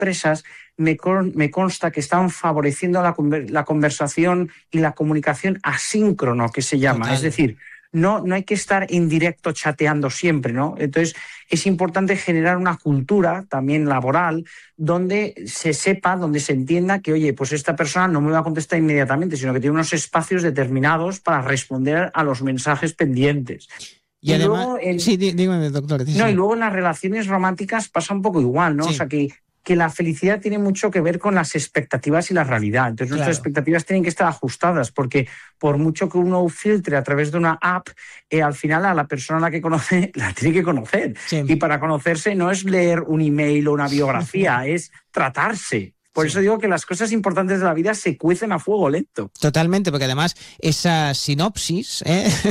empresas me consta que están favoreciendo la conversación y la comunicación asíncrono, que se llama. Total. Es decir, no hay que estar en directo chateando siempre, ¿no? Entonces, es importante generar una cultura también laboral donde se sepa, donde se entienda que, oye, pues esta persona no me va a contestar inmediatamente, sino que tiene unos espacios determinados para responder a los mensajes pendientes. Y además, luego sí, dígame, doctor. Sí. No, y luego en las relaciones románticas pasa un poco igual, ¿no? Sí. O sea, que la felicidad tiene mucho que ver con las expectativas y la realidad. Entonces, claro, nuestras expectativas tienen que estar ajustadas, porque por mucho que uno filtre a través de una app, al final a la persona a la que conoce la tiene que conocer. Sí. Y para conocerse no es leer un email o una biografía, es tratarse. Por eso digo que las cosas importantes de la vida se cuecen a fuego lento. Totalmente, porque además esa sinopsis,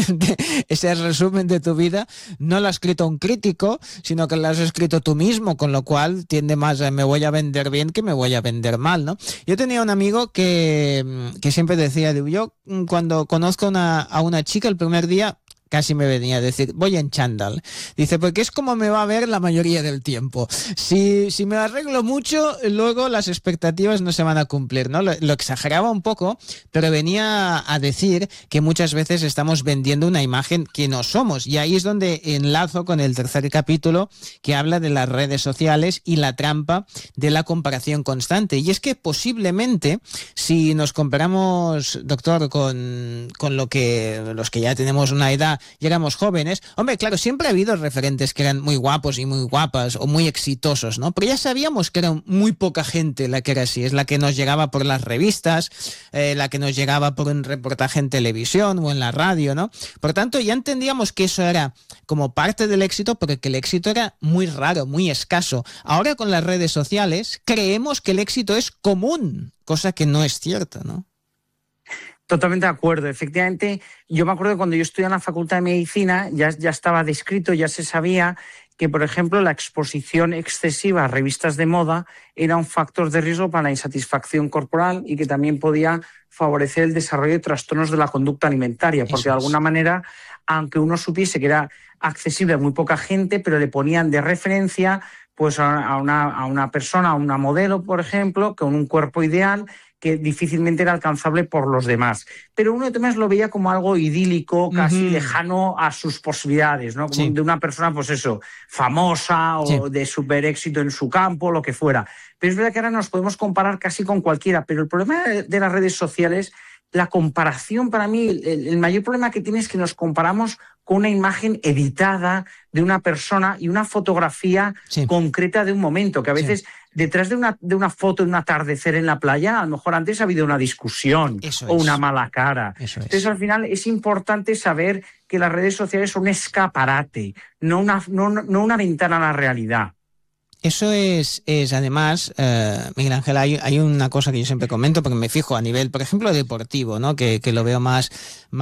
ese resumen de tu vida, no lo ha escrito un crítico, sino que lo has escrito tú mismo, con lo cual tiende más a me voy a vender bien que me voy a vender mal, ¿no? Yo tenía un amigo que siempre decía, yo cuando conozco a una chica el primer día, casi me venía a decir, voy en chándal. Dice, porque es como me va a ver la mayoría del tiempo. Si me arreglo mucho, luego las expectativas no se van a cumplir, ¿no? Lo exageraba un poco, pero venía a decir que muchas veces estamos vendiendo una imagen que no somos. Y ahí es donde enlazo con el tercer capítulo que habla de las redes sociales y la trampa de la comparación constante. Y es que posiblemente, si nos comparamos, doctor, con los que ya tenemos una edad y éramos jóvenes, hombre, claro, siempre ha habido referentes que eran muy guapos y muy guapas o muy exitosos, ¿no? Pero ya sabíamos que era muy poca gente la que era así, es la que nos llegaba por las revistas, la que nos llegaba por un reportaje en televisión o en la radio, ¿no? Por tanto, ya entendíamos que eso era como parte del éxito, pero que el éxito era muy raro, muy escaso. Ahora con las redes sociales creemos que el éxito es común, cosa que no es cierta, ¿no? Totalmente de acuerdo. Efectivamente, yo me acuerdo que cuando yo estudié en la Facultad de Medicina ya estaba descrito, ya se sabía que, por ejemplo, la exposición excesiva a revistas de moda era un factor de riesgo para la insatisfacción corporal y que también podía favorecer el desarrollo de trastornos de la conducta alimentaria, porque de alguna manera, aunque uno supiese que era accesible a muy poca gente, pero le ponían de referencia pues a una persona, a una modelo, por ejemplo, con un cuerpo ideal que difícilmente era alcanzable por los demás. Pero uno además lo veía como algo idílico, casi lejano a sus posibilidades, ¿no? Como de una persona, pues eso, famosa o de súper éxito en su campo, lo que fuera. Pero es verdad que ahora nos podemos comparar casi con cualquiera, pero el problema de las redes sociales, la comparación para mí, el mayor problema que tiene es que nos comparamos con una imagen editada de una persona y una fotografía concreta de un momento, que a veces detrás de una foto de un atardecer en la playa, a lo mejor antes ha habido una discusión o una mala cara. Entonces, al final es importante saber que las redes sociales son un escaparate, no una ventana a la realidad. Eso es además, Miguel Ángel, hay una cosa que yo siempre comento, porque me fijo a nivel, por ejemplo, deportivo, ¿no? Que lo veo más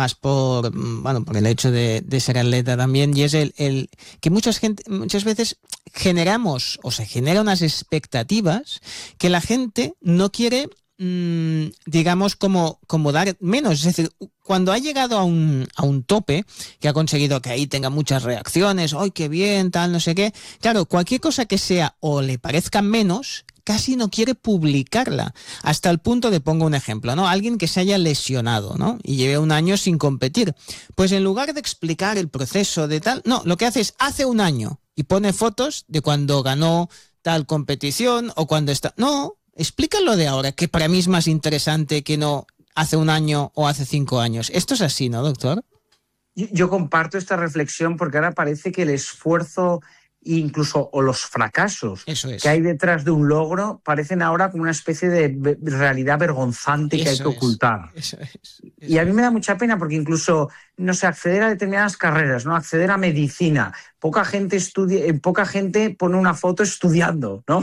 por el hecho de ser atleta también, y es el que muchas veces generamos o se generan unas expectativas que la gente no quiere, digamos, como dar menos. Es decir, cuando ha llegado a un tope, que ha conseguido que ahí tenga muchas reacciones, ¡ay, qué bien!, tal, no sé qué! Claro, cualquier cosa que sea o le parezca menos, casi no quiere publicarla. Hasta el punto de, pongo un ejemplo, ¿no? Alguien que se haya lesionado, ¿no? Y lleve un año sin competir. Pues en lugar de explicar el proceso de tal, no, lo que hace es, hace un año, y pone fotos de cuando ganó tal competición o cuando está... No, explícalo de ahora, que para mí es más interesante que no hace un año o hace 5 años. Esto es así, ¿no, doctor? Yo comparto esta reflexión porque ahora parece que el esfuerzo incluso o los fracasos que hay detrás de un logro parecen ahora como una especie de realidad vergonzante que hay que ocultar. Y a mí me da mucha pena porque incluso, no sé, acceder a determinadas carreras, ¿no? Acceder a medicina, poca gente pone una foto estudiando, ¿no?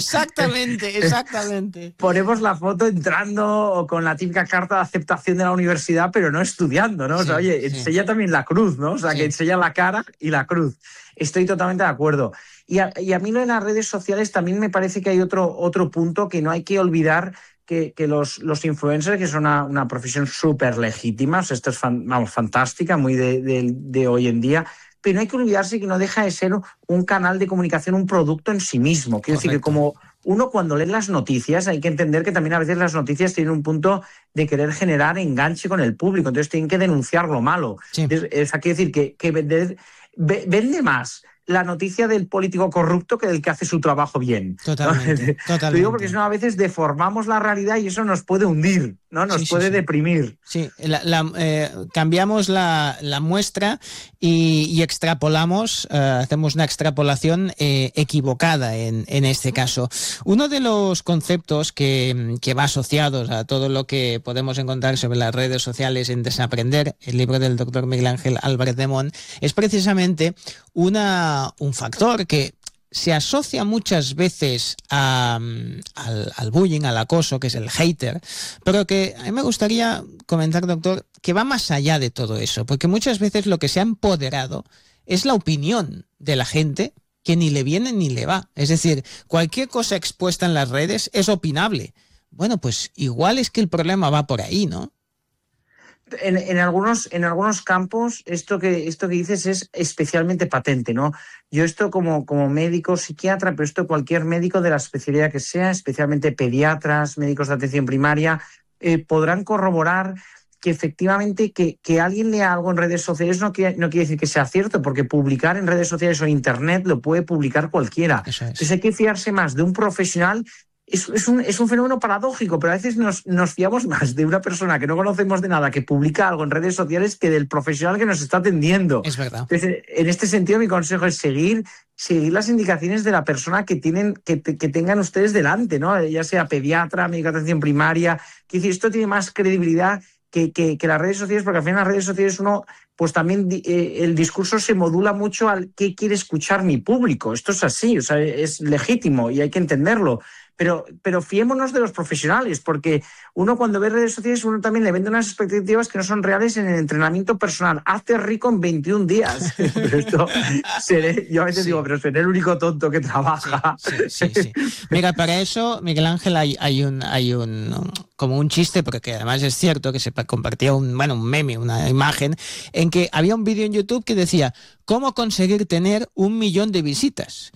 Exactamente. Ponemos la foto entrando o con la típica carta de aceptación de la universidad, pero no estudiando, ¿no? O sea, oye, enseña también la cruz, ¿no? O sea, que enseña la cara y la cruz. Estoy totalmente de acuerdo. Y a mí lo de las redes sociales también me parece que hay otro punto que no hay que olvidar, que los influencers, que son una profesión súper legítima, o sea, esto es fantástica, muy de hoy en día, pero no hay que olvidarse que no deja de ser un canal de comunicación, un producto en sí mismo. Quiero decir que como uno cuando lee las noticias hay que entender que también a veces las noticias tienen un punto de querer generar enganche con el público, entonces tienen que denunciar lo malo. Sí. Entonces, quiero decir que vende más la noticia del político corrupto que del que hace su trabajo bien. Totalmente, ¿no? totalmente. Lo digo porque si no, a veces deformamos la realidad y eso nos puede hundir, ¿no? Nos puede deprimir. Sí, cambiamos la muestra y extrapolamos, hacemos una extrapolación equivocada en este caso. Uno de los conceptos que va asociados a todo lo que podemos encontrar sobre las redes sociales en Desaprender, el libro del doctor Miguel Ángel Álvarez de Mon, es precisamente un factor que se asocia muchas veces al bullying, al acoso, que es el hater, pero que a mí me gustaría comentar, doctor, que va más allá de todo eso, porque muchas veces lo que se ha empoderado es la opinión de la gente que ni le viene ni le va. Es decir, cualquier cosa expuesta en las redes es opinable. Bueno, pues igual es que el problema va por ahí, ¿no? En algunos campos esto que dices es especialmente patente, ¿no? Yo esto como médico psiquiatra, pero esto cualquier médico de la especialidad que sea, especialmente pediatras, médicos de atención primaria, podrán corroborar que efectivamente que alguien lea algo en redes sociales no quiere decir que sea cierto, porque publicar en redes sociales o en internet lo puede publicar cualquiera. Eso es. Entonces hay que fiarse más de un profesional. Es un fenómeno paradójico, pero a veces nos fiamos más de una persona que no conocemos de nada, que publica algo en redes sociales, que del profesional que nos está atendiendo. Es verdad. Entonces, en este sentido, mi consejo es seguir las indicaciones de la persona que tengan ustedes delante, ¿no? Ya sea pediatra, médico de atención primaria. Quiero decir, esto tiene más credibilidad que las redes sociales, porque al final las redes sociales uno, pues también el discurso se modula mucho al qué quiere escuchar mi público. Esto es así, o sea, es legítimo y hay que entenderlo. Pero fiémonos de los profesionales, porque uno cuando ve redes sociales, uno también le vende unas expectativas que no son reales en el entrenamiento personal. Hazte rico en 21 días. Pero esto yo a veces digo, pero seré el único tonto que trabaja. Sí. Mira, para eso, Miguel Ángel, hay un como un chiste, porque además es cierto que se compartía un meme, una imagen, en que había un vídeo en YouTube que decía ¿cómo conseguir tener 1 millón de visitas?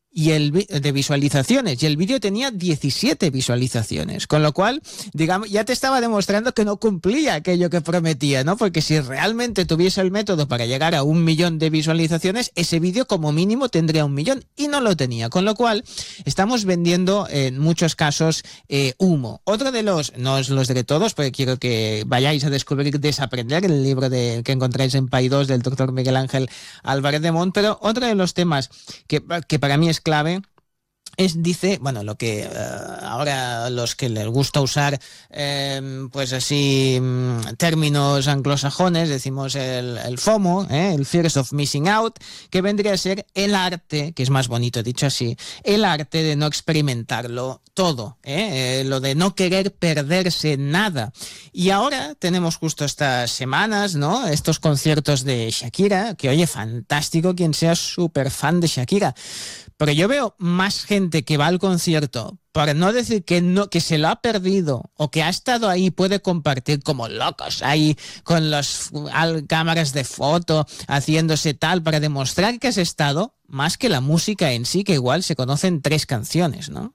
De visualizaciones, y el vídeo tenía 17 visualizaciones, con lo cual, digamos, ya te estaba demostrando que no cumplía aquello que prometía, ¿no? Porque si realmente tuviese el método para llegar a 1 millón de visualizaciones, ese vídeo como mínimo tendría 1 millón, y no lo tenía, con lo cual estamos vendiendo en muchos casos humo. Otro de no os los diré todos, porque quiero que vayáis a descubrir Desaprender, el libro que encontráis en Pay 2 del doctor Miguel Ángel Álvarez de Mon, pero otro de los temas que para mí es clave dice, bueno, lo que ahora los que les gusta usar pues así términos anglosajones, decimos el FOMO, el Fears of Missing Out, que vendría a ser el arte, que es más bonito dicho así, el arte de no experimentarlo todo, lo de no querer perderse nada. Y ahora tenemos justo estas semanas, ¿no?, estos conciertos de Shakira, que oye, fantástico quien sea súper fan de Shakira, pero yo veo más gente que va al concierto, para no decir que se lo ha perdido o que ha estado ahí, puede compartir como locos ahí con las cámaras de foto, haciéndose tal para demostrar que has estado, más que la música en sí, que igual se conocen 3 canciones, ¿no?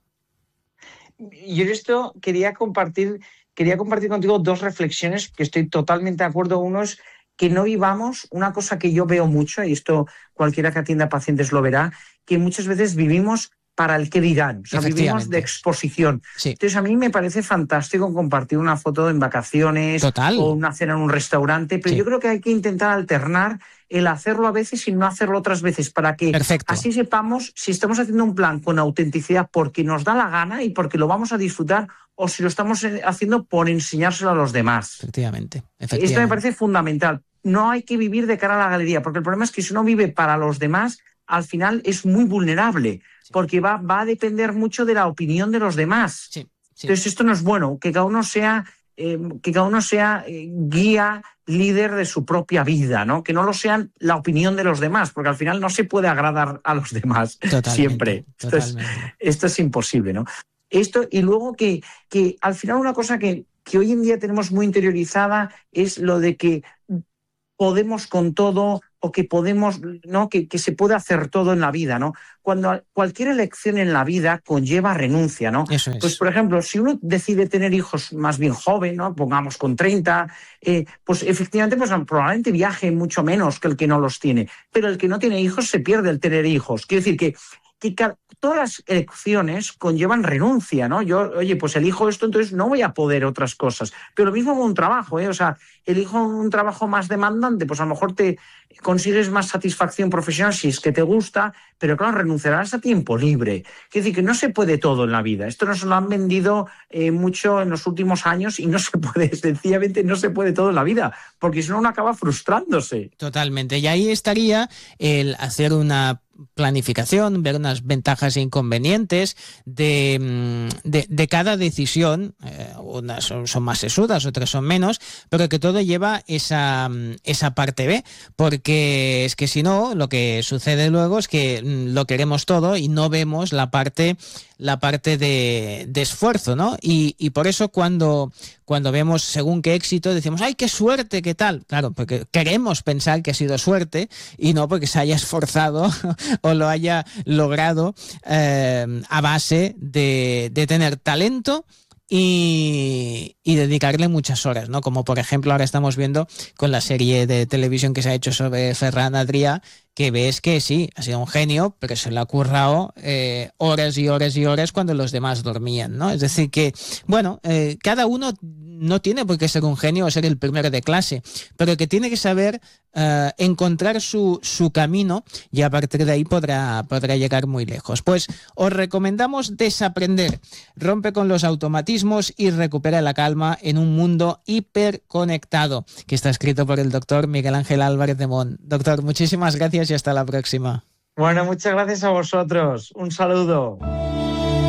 Yo en esto quería compartir contigo 2 reflexiones que estoy totalmente de acuerdo. Uno es que no vivamos una cosa que yo veo mucho, y esto cualquiera que atienda pacientes lo verá, que muchas veces vivimos para el que dirán, o sea, vivimos de exposición. Sí. Entonces a mí me parece fantástico compartir una foto en vacaciones, total, o una cena en un restaurante, pero sí, yo creo que hay que intentar alternar el hacerlo a veces y no hacerlo otras veces, para que así sepamos si estamos haciendo un plan con autenticidad porque nos da la gana y porque lo vamos a disfrutar, o si lo estamos haciendo por enseñárselo a los demás. Efectivamente. Esto me parece fundamental. No hay que vivir de cara a la galería, porque el problema es que si uno vive para los demás, al final es muy vulnerable, porque va a depender mucho de la opinión de los demás. Sí. Entonces esto no es bueno, que cada uno sea guía, líder de su propia vida, ¿no? Que no lo sean la opinión de los demás, porque al final no se puede agradar a los demás siempre. Esto es imposible, ¿no? Esto, y luego que al final una cosa que hoy en día tenemos muy interiorizada es lo de que podemos con todo, o que podemos, ¿no? Que se puede hacer todo en la vida, ¿no? Cuando cualquier elección en la vida conlleva renuncia, ¿no? Eso es. Pues, por ejemplo, si uno decide tener hijos más bien joven, ¿no? Pongamos con 30, pues efectivamente pues probablemente viaje mucho menos que el que no los tiene, pero el que no tiene hijos se pierde el tener hijos. Quiero decir que todas las elecciones conllevan renuncia, ¿no? Yo, oye, pues elijo esto, entonces no voy a poder otras cosas. Pero lo mismo con un trabajo, ¿eh? O sea, elijo un trabajo más demandante, pues a lo mejor te consigues más satisfacción profesional si es que te gusta, pero claro, renunciarás a tiempo libre. Quiere decir que no se puede todo en la vida. Esto nos lo han vendido mucho en los últimos años y no se puede, sencillamente no se puede todo en la vida, porque si no uno acaba frustrándose. Totalmente. Y ahí estaría el hacer una planificación, ver unas ventajas e inconvenientes de cada decisión. Unas son más sesudas, otras son menos, pero que todo lleva esa parte B, porque es que si no, lo que sucede luego es que lo queremos todo y no vemos la parte de esfuerzo, ¿no? Y por eso cuando vemos según qué éxito decimos, ¡ay, qué suerte, qué tal! Claro, porque queremos pensar que ha sido suerte y no porque se haya esforzado o lo haya logrado a base de tener talento y dedicarle muchas horas, ¿no? Como por ejemplo ahora estamos viendo con la serie de televisión que se ha hecho sobre Ferran Adrià, que ves que sí, ha sido un genio, pero se le ha currado horas y horas y horas cuando los demás dormían, ¿no? Es decir que, bueno, cada uno no tiene por qué ser un genio o ser el primero de clase, pero que tiene que saber encontrar su camino y a partir de ahí podrá llegar muy lejos. Pues os recomendamos Desaprender, rompe con los automatismos y recupera la calma en un mundo hiperconectado, que está escrito por el doctor Miguel Ángel Álvarez de Mon. Doctor, muchísimas gracias y hasta la próxima. Bueno, muchas gracias a vosotros. Un saludo.